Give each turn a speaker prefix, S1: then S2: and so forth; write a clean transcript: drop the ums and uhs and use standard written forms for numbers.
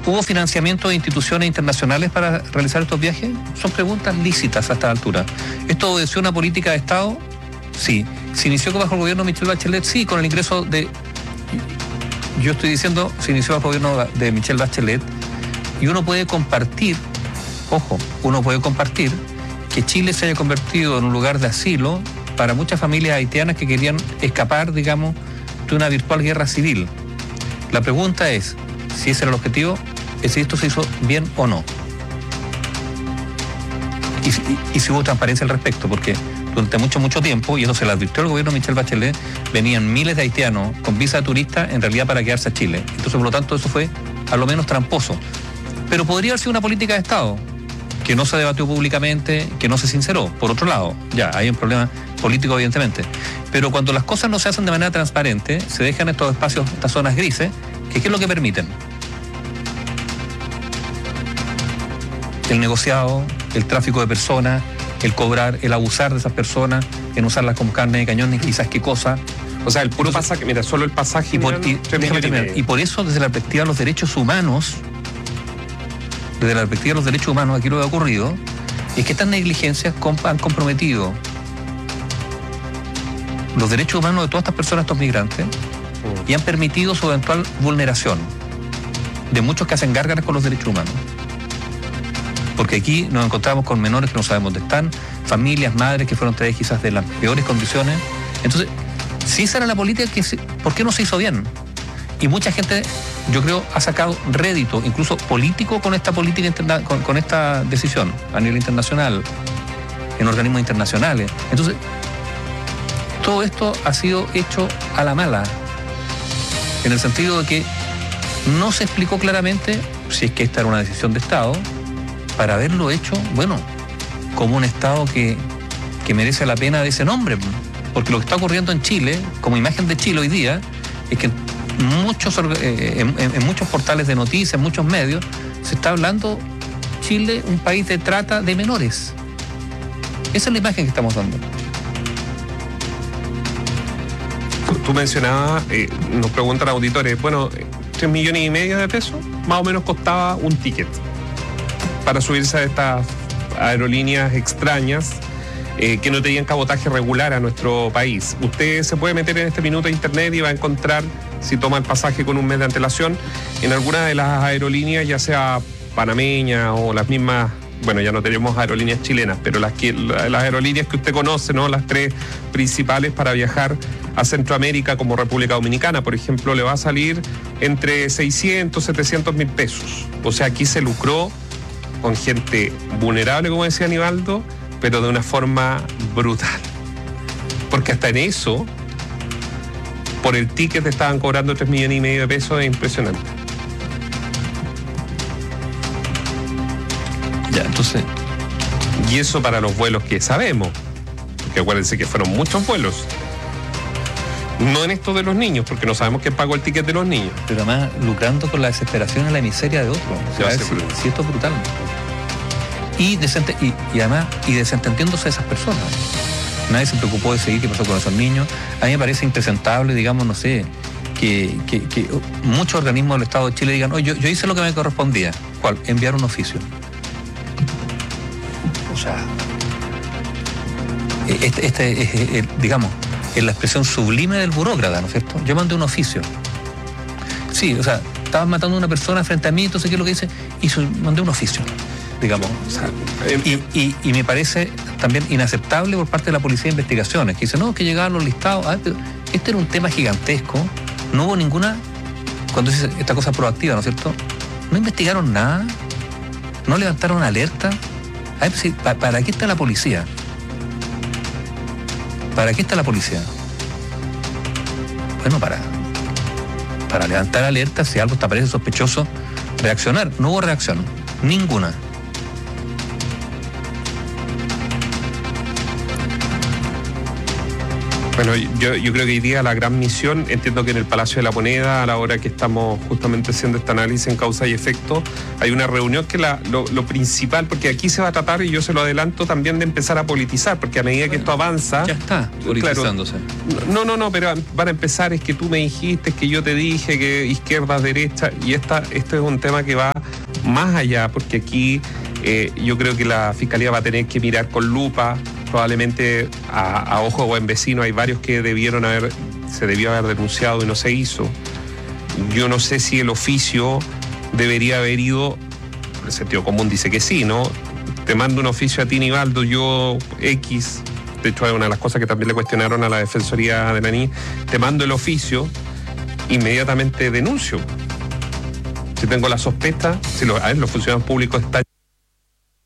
S1: ¿Hubo financiamiento de instituciones internacionales para realizar estos viajes? Son preguntas lícitas a esta altura. ¿Esto obedeció una política de Estado? Sí. ¿Se inició bajo el gobierno de Michelle Bachelet? Sí, con el ingreso de... Yo estoy diciendo, se inició bajo el gobierno de Michelle Bachelet, y uno puede compartir, ojo, que Chile se haya convertido en un lugar de asilo para muchas familias haitianas que querían escapar, digamos, de una virtual guerra civil. La pregunta es, si ese era el objetivo, es si esto se hizo bien o no. Y si hubo transparencia al respecto, porque durante mucho tiempo, y eso se le advirtió al gobierno de Michelle Bachelet, venían miles de haitianos con visa de turista en realidad para quedarse a Chile. Entonces, por lo tanto, eso fue a lo menos tramposo. Pero podría haber sido una política de Estado que no se debatió públicamente, que no se sinceró. Por otro lado, ya hay un problema político, evidentemente. Pero cuando las cosas no se hacen de manera transparente, se dejan estos espacios, estas zonas grises, que ¿qué es lo que permiten? El negociado, el tráfico de personas, el cobrar, el abusar de esas personas, en usarlas como carne de cañón y quizás qué cosa.
S2: O sea, el puro pasaje, mira, solo el pasaje...
S1: Y por eso, desde la perspectiva de los derechos humanos, aquí lo que ha ocurrido es que estas negligencias han comprometido los derechos humanos de todas estas personas, estos migrantes, y han permitido su eventual vulneración de muchos que hacen gárgaras con los derechos humanos. Porque aquí nos encontramos con menores que no sabemos dónde están, familias, madres que fueron traídas quizás de las peores condiciones. Entonces, si esa era la política, ¿por qué no se hizo bien? Y mucha gente, yo creo, ha sacado rédito, incluso político, con esta política, con esta decisión a nivel internacional, en organismos internacionales. Entonces, todo esto ha sido hecho a la mala, en el sentido de que no se explicó claramente si es que esta era una decisión de Estado, para haberlo hecho, bueno, como un Estado que merece la pena de ese nombre. Porque lo que está ocurriendo en Chile, como imagen de Chile hoy día, es que en muchos portales de noticias, en muchos medios, se está hablando Chile un país de trata de menores. Esa es la imagen que estamos dando.
S2: Tú mencionabas, nos preguntan auditores, bueno, 3,5 millones de pesos, más o menos costaba un ticket para subirse a estas aerolíneas extrañas que no tenían cabotaje regular a nuestro país. Usted se puede meter en este minuto a internet y va a encontrar, si toma el pasaje con un mes de antelación, en alguna de las aerolíneas, ya sea panameña o las mismas, bueno, ya no tenemos aerolíneas chilenas, pero las aerolíneas que usted conoce, ¿no? Las tres principales para viajar a Centroamérica, como República Dominicana, por ejemplo, le va a salir entre 600, 700 mil pesos. O sea, aquí se lucró con gente vulnerable, como decía Aníbaldo, pero de una forma brutal. Porque hasta en eso, por el ticket te estaban cobrando 3,5 millones de pesos, es impresionante.
S1: Ya, entonces...
S2: Y eso para los vuelos que sabemos, porque acuérdense que fueron muchos vuelos. No en esto de los niños, porque no sabemos quién pagó el ticket de los niños.
S1: Pero además lucrando con la desesperación y la miseria de otros. O sea, si esto es brutal. Y además desentendiéndose de esas personas. Nadie se preocupó de seguir qué pasó con esos niños. A mí me parece impresentable, digamos, no sé, que muchos organismos del Estado de Chile digan, oye, yo hice lo que me correspondía. ¿Cuál? Enviar un oficio. O sea, digamos, es la expresión sublime del burócrata, ¿no es cierto? Yo mandé un oficio. Sí, o sea, estaban matando a una persona frente a mí, entonces, ¿qué es lo que hice? Mandé un oficio, digamos. O sea, y me parece también inaceptable por parte de la Policía de Investigaciones, que dice, no, que llegaban los listados. Pero este era un tema gigantesco, no hubo ninguna, cuando dice esta cosa proactiva, ¿no es cierto? No investigaron nada, no levantaron alerta. ¿Para qué está la policía? ¿Para qué está la policía? Bueno, para levantar alerta, si algo te parece sospechoso, reaccionar. No hubo reacción, ninguna.
S2: Bueno, yo creo que hoy día la gran misión, entiendo que en el Palacio de la Moneda, a la hora que estamos justamente haciendo este análisis en causa y efecto, hay una reunión que lo principal, porque aquí se va a tratar, y yo se lo adelanto, también de empezar a politizar, porque a medida que esto avanza...
S1: Ya está politizándose.
S2: Claro, no, pero van a empezar, es que tú me dijiste, es que yo te dije, que izquierda, derecha, y este es un tema que va más allá, porque aquí yo creo que la Fiscalía va a tener que mirar con lupa, probablemente a ojo buen vecino. Hay varios que se debió haber denunciado y no se hizo. Yo no sé si el oficio debería haber ido, el sentido común dice que sí, ¿no? Te mando un oficio a ti, Nivaldo, yo X, de hecho es una de las cosas que también le cuestionaron a la Defensoría de la NI, te mando el oficio, inmediatamente denuncio. Si tengo la sospecha, los funcionarios públicos están